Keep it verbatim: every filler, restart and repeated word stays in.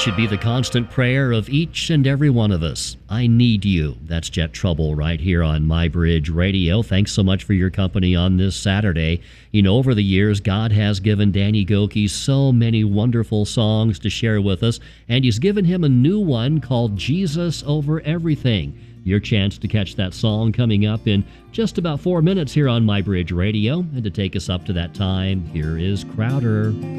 should be the constant prayer of each and every one of us. I need you. That's Jet Trouble right here on My Bridge Radio. Thanks so much for your company on this Saturday. You know, over the years, God has given Danny Gokey so many wonderful songs to share with us, and He's given him a new one called Jesus Over Everything. Your chance to catch that song coming up in just about four minutes here on My Bridge Radio. And to take us up to that time, here is Crowder.